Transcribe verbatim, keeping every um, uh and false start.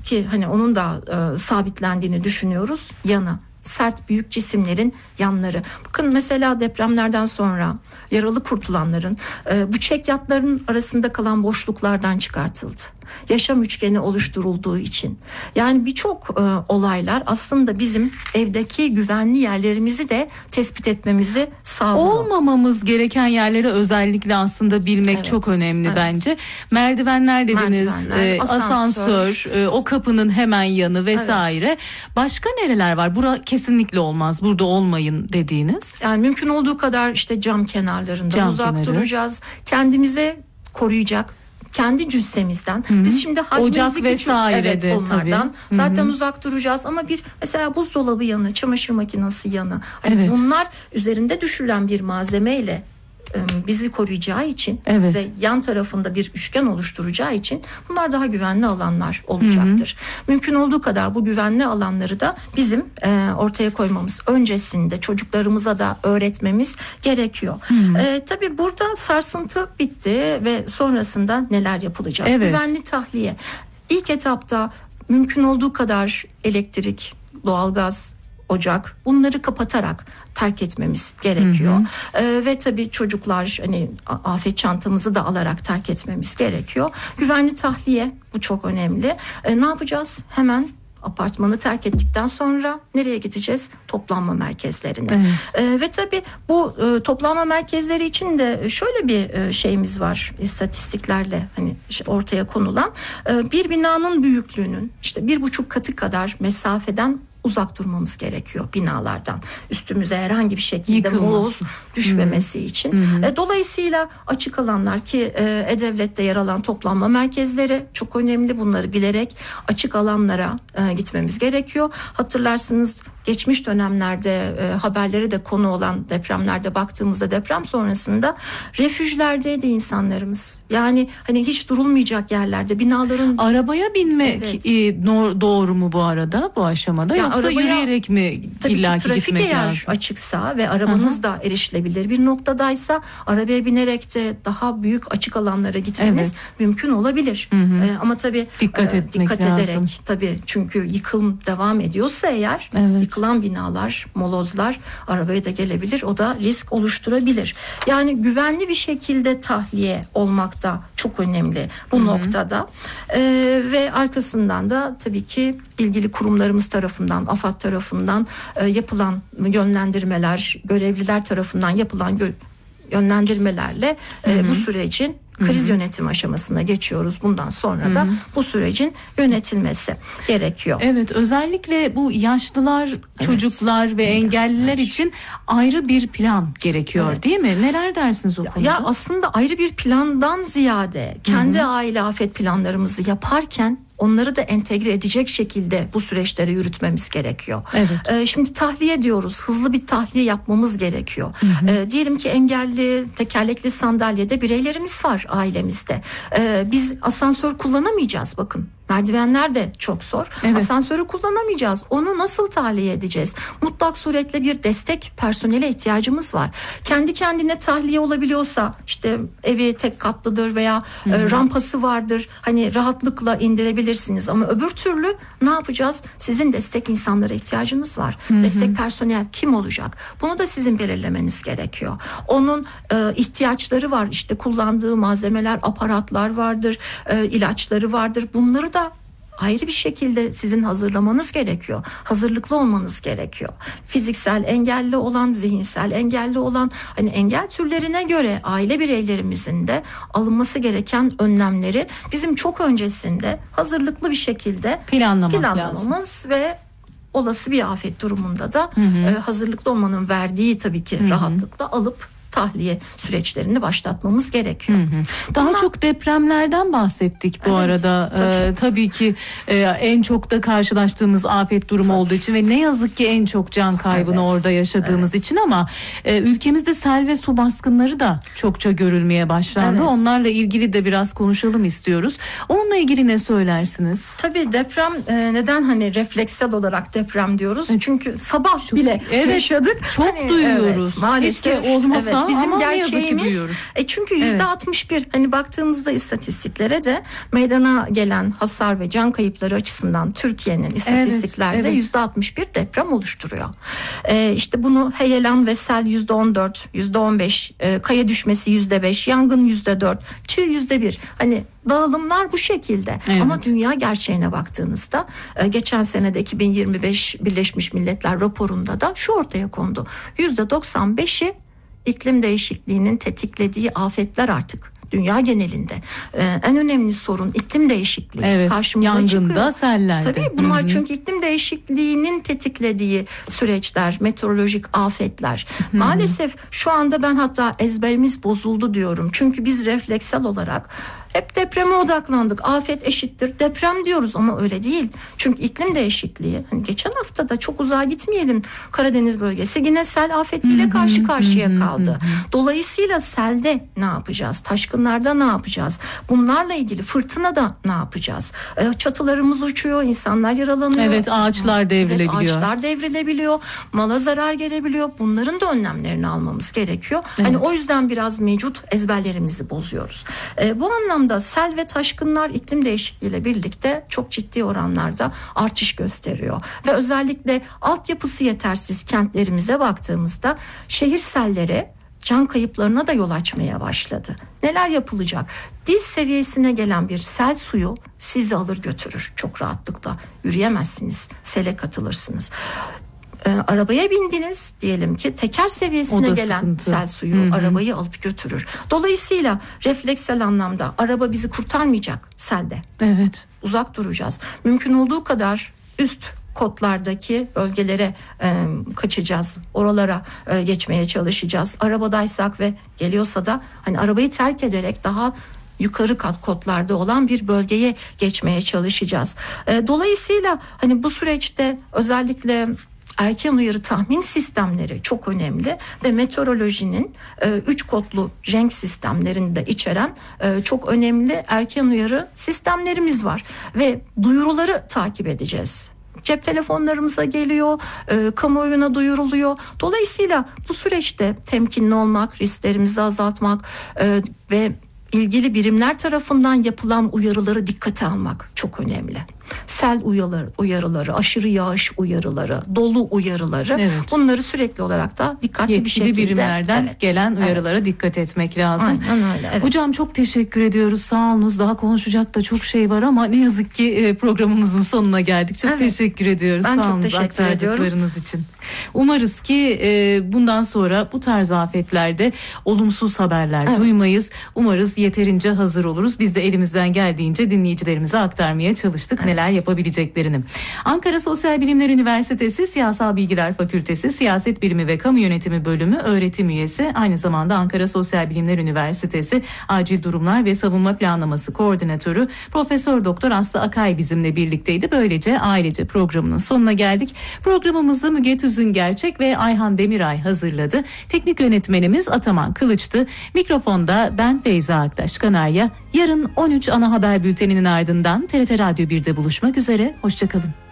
ki hani onun da e, sabitlendiğini düşünüyoruz. Yanı. Sert büyük cisimlerin yanları. Bakın mesela depremlerden sonra yaralı kurtulanların e, bu çekyatların arasında kalan boşluklardan çıkartıldı. Yaşam üçgeni oluşturulduğu için. Yani birçok e, olaylar aslında bizim evdeki güvenli yerlerimizi de tespit etmemizi sağlıyor. Olmamamız gereken yerleri özellikle aslında bilmek evet. çok önemli evet. bence. Merdivenler dediniz, Merdivenler, e, asansör, asansör e, o kapının hemen yanı vesaire. Evet. Başka nereler var? Bura kesinlikle olmaz. Burada olmayın dediğiniz. Yani mümkün olduğu kadar işte cam kenarlarından cam uzak kenarı. duracağız. Kendimize koruyacak. Kendi cüssemizden. Hı-hı. Biz şimdi ocak vesaire evet, de onlardan tabii. zaten Hı-hı. uzak duracağız ama bir mesela buzdolabı yanı, çamaşır makinesi yanı. Hani evet. bunlar üzerinde düşürülen bir malzemeyle bizi koruyacağı için evet. ve yan tarafında bir üçgen oluşturacağı için bunlar daha güvenli alanlar olacaktır. Hı hı. Mümkün olduğu kadar bu güvenli alanları da bizim e, ortaya koymamız, öncesinde çocuklarımıza da öğretmemiz gerekiyor. Hı hı. E, tabii burada sarsıntı bitti ve sonrasında neler yapılacak? Evet. Güvenli tahliye. İlk etapta mümkün olduğu kadar elektrik, doğalgaz, ocak bunları kapatarak terk etmemiz gerekiyor. Hı hı. Ee, ve tabii çocuklar hani afet çantamızı da alarak terk etmemiz gerekiyor. Güvenli tahliye bu çok önemli. Ee, ne yapacağız? Hemen apartmanı terk ettikten sonra nereye gideceğiz? Toplanma merkezlerine. Evet. Ee, ve tabii bu e, toplanma merkezleri için de şöyle bir e, şeyimiz var. İstatistiklerle hani ortaya konulan e, bir binanın büyüklüğünün işte bir buçuk katı kadar mesafeden uzak durmamız gerekiyor binalardan. Üstümüze herhangi bir şekilde moloz düşmemesi hmm. için. Hmm. E, dolayısıyla açık alanlar ki e, E-Devlet'te yer alan toplanma merkezleri çok önemli. Bunları bilerek açık alanlara e, gitmemiz gerekiyor. Hatırlarsınız geçmiş dönemlerde e, haberleri de konu olan depremlerde baktığımızda deprem sonrasında refüjlerdeydi insanlarımız. Yani hani hiç durulmayacak yerlerde binaların... Arabaya binmek evet. e, doğru mu bu arada bu aşamada? Ya yoksa arabaya, yürüyerek mi illaki gitmek eğer lazım? Açıksa ve arabanız Hı-hı. da erişilebilir bir noktadaysa arabaya binerek de daha büyük açık alanlara gitmeniz evet. mümkün olabilir. Ee, ama tabii dikkat, e, etmek dikkat lazım. ederek tabii çünkü yıkım devam ediyorsa eğer evet. yıkılan binalar, molozlar arabaya da gelebilir. O da risk oluşturabilir. Yani güvenli bir şekilde tahliye olmak da çok önemli bu Hı-hı. noktada. Ee, ve arkasından da tabii ki ilgili kurumlarımız tarafından, AFAD tarafından e, yapılan yönlendirmeler, görevliler tarafından yapılan gö- yönlendirmelerle e, bu sürecin kriz Hı-hı. yönetim aşamasına geçiyoruz. Bundan sonra Hı-hı. da bu sürecin yönetilmesi gerekiyor. Evet, özellikle bu yaşlılar, evet. çocuklar ve engelliler evet. için ayrı bir plan gerekiyor evet. değil mi? Neler dersiniz o konuda? Ya aslında ayrı bir plandan ziyade kendi Hı-hı. aile afet planlarımızı yaparken onları da entegre edecek şekilde bu süreçleri yürütmemiz gerekiyor. Evet. Ee, şimdi tahliye diyoruz. Hızlı bir tahliye yapmamız gerekiyor. Ee, diyelim ki engelli, tekerlekli sandalyede bireylerimiz var ailemizde. Ee, biz asansör kullanamayacağız bakın. Merdivenler de çok zor. Evet. Asansörü kullanamayacağız. Onu nasıl tahliye edeceğiz? Mutlak suretle bir destek personele ihtiyacımız var. Kendi kendine tahliye olabiliyorsa işte evi tek katlıdır veya e, rampası vardır. Hani rahatlıkla indirebilirsiniz ama öbür türlü ne yapacağız? Sizin destek insanlara ihtiyacınız var. Hı-hı. Destek personel kim olacak? Bunu da sizin belirlemeniz gerekiyor. Onun e, ihtiyaçları var. İşte kullandığı malzemeler, aparatlar vardır, e, ilaçları vardır. Bunları da ayrı bir şekilde sizin hazırlamanız gerekiyor. Hazırlıklı olmanız gerekiyor. Fiziksel engelli olan, zihinsel engelli olan hani engel türlerine göre aile bireylerimizin de alınması gereken önlemleri bizim çok öncesinde hazırlıklı bir şekilde Planlamak planlamamız lazım. Ve olası bir afet durumunda da hı hı. E, hazırlıklı olmanın verdiği tabii ki hı hı. rahatlıkla alıp tahliye süreçlerini başlatmamız gerekiyor. Hı hı. Daha Bunlar... çok depremlerden bahsettik bu evet, arada. Tabii, ee, tabii ki e, en çok da karşılaştığımız afet durumu tabii. olduğu için ve ne yazık ki en çok can kaybını evet, orada yaşadığımız evet. için ama e, ülkemizde sel ve su baskınları da çokça görülmeye başlandı. Evet. Onlarla ilgili de biraz konuşalım istiyoruz. Onunla ilgili ne söylersiniz? Tabii deprem e, neden hani refleksel olarak deprem diyoruz? Evet. Çünkü sabah çok, bile evet, yaşadık. Çok hani, duyuyoruz. Evet, maalesef Keşke olmasaydı ama, bizim ama gerçeğimiz. E çünkü yüzde altmış bir evet. Hani baktığımızda istatistiklere de meydana gelen hasar ve can kayıpları açısından Türkiye'nin istatistiklerde yüzde altmış bir deprem oluşturuyor. E işte bunu heyelan ve sel yüzde on dört, yüzde on beş, e, kaya düşmesi yüzde beş, yangın yüzde dört, çığ yüzde bir. Hani dağılımlar bu şekilde. Evet. Ama dünya gerçeğine baktığınızda geçen senede iki bin yirmi beş Birleşmiş Milletler raporunda da şu ortaya kondu. yüzde doksan beşi iklim değişikliğinin tetiklediği afetler artık. Dünya genelinde ee, en önemli sorun iklim değişikliği. Evet, karşımıza yangında, çıkıyor. sellerde. Tabii bunlar, Hı-hı, çünkü iklim değişikliğinin tetiklediği süreçler, meteorolojik afetler. Hı-hı. Maalesef şu anda ben hatta ezberimiz bozuldu diyorum. Çünkü biz refleksel olarak hep depreme odaklandık. Afet eşittir deprem diyoruz ama öyle değil. Çünkü iklim değişikliği, hani geçen hafta da çok uzağa gitmeyelim. Karadeniz bölgesi yine sel afetiyle karşı karşıya kaldı. Dolayısıyla selde ne yapacağız? Taşkınlarda ne yapacağız? Bunlarla ilgili fırtınada ne yapacağız? Çatılarımız uçuyor, insanlar yaralanıyor. Evet, ağaçlar devrilebiliyor. Evet, ağaçlar devrilebiliyor. Mala zarar gelebiliyor. Bunların da önlemlerini almamız gerekiyor. Evet. Hani o yüzden biraz mevcut ezberlerimizi bozuyoruz. E, bu anlamda sel ve taşkınlar iklim değişikliğiyle birlikte çok ciddi oranlarda artış gösteriyor. Ve özellikle altyapısı yetersiz kentlerimize baktığımızda şehir selleri can kayıplarına da yol açmaya başladı. Neler yapılacak? Diz seviyesine gelen bir sel suyu sizi alır götürür çok rahatlıkla. Yürüyemezsiniz, sele katılırsınız. E, arabaya bindiniz diyelim ki teker seviyesine gelen sıkıntı. Sel suyu Hı-hı. arabayı alıp götürür. Dolayısıyla refleksel anlamda araba bizi kurtarmayacak selde. Evet. Uzak duracağız. Mümkün olduğu kadar üst kotlardaki bölgelere e, kaçacağız. Oralara e, geçmeye çalışacağız. Arabadaysak ve geliyorsa da hani arabayı terk ederek daha yukarı kat kotlarda olan bir bölgeye geçmeye çalışacağız. E, dolayısıyla hani bu süreçte özellikle erken uyarı tahmin sistemleri çok önemli ve meteorolojinin e, üç kodlu renk sistemlerini de içeren e, çok önemli erken uyarı sistemlerimiz var ve duyuruları takip edeceğiz. Cep telefonlarımıza geliyor, e, kamuoyuna duyuruluyor. Dolayısıyla bu süreçte temkinli olmak, risklerimizi azaltmak e, ve ilgili birimler tarafından yapılan uyarıları dikkate almak çok önemli. Sel uyarıları, uyarıları, aşırı yağış uyarıları, dolu uyarıları, evet, bunları sürekli olarak da dikkatli yetkili bir şekilde birimlerden evet, gelen uyarılara evet, dikkat etmek lazım. Aynen öyle. Evet. Hocam çok teşekkür ediyoruz. Sağ olunuz. Daha konuşacak da çok şey var ama ne yazık ki programımızın sonuna geldik. Çok evet, teşekkür ediyoruz. Ben Sağ olunuz aktardıklarınız için. Umarız ki bundan sonra bu tarz afetlerde olumsuz haberler evet, duymayız. Umarız yeterince hazır oluruz. Biz de elimizden geldiğince dinleyicilerimize aktarmaya çalıştık. Evet. Neler yapabileceklerini. Ankara Sosyal Bilimler Üniversitesi Siyasal Bilgiler Fakültesi Siyaset Bilimi ve Kamu Yönetimi Bölümü öğretim üyesi, aynı zamanda Ankara Sosyal Bilimler Üniversitesi Acil Durumlar ve Savunma Planlaması Koordinatörü Profesör Doktor Aslı Akay bizimle birlikteydi. Böylece ailece programının sonuna geldik. Programımızı Müge Tüzüngerçek ve Ayhan Demiray hazırladı. Teknik yönetmenimiz Ataman Kılıç'tı. Mikrofonda ben Feyza Aktaş Kanarya. Yarın on üç ana haber bülteninin ardından T R T Radyo birde buluşmak üzere. Hoşçakalın.